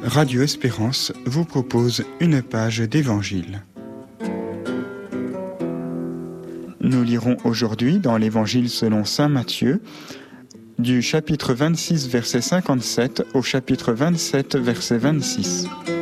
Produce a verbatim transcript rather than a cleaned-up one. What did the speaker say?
Radio Espérance vous propose une page d'Évangile. Nous lirons aujourd'hui dans l'Évangile selon saint Matthieu, du chapitre vingt-six, verset cinquante-sept au chapitre vingt-sept, verset vingt-six.